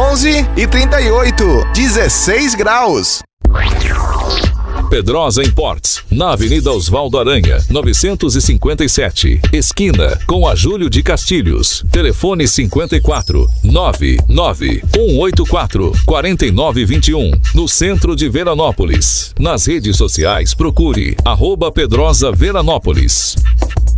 11:38, 16 graus. Pedrosa Imports, na Avenida Osvaldo Aranha, 957, esquina com a Júlio de Castilhos. Telefone 54 99 184 4921, no centro de Veranópolis. Nas redes sociais, procure @Pedrosa Veranópolis.